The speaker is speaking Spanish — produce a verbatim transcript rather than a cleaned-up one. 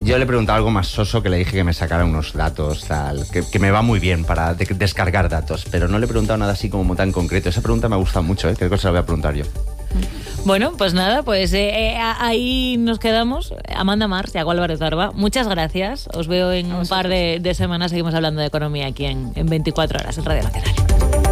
Yo le he preguntado algo más soso, que le dije que me sacara unos datos, tal, que, que me va muy bien para de- descargar datos, pero no le he preguntado nada así como tan concreto. Esa pregunta me ha gustado mucho, ¿eh? Creo que se la voy a preguntar yo. Bueno, pues nada, pues eh, eh, ahí nos quedamos. Amanda Mars y Iago Álvarez Barba, muchas gracias. Os veo en un par de, de semanas. Seguimos hablando de economía aquí en, en veinticuatro horas en Radio Nacional.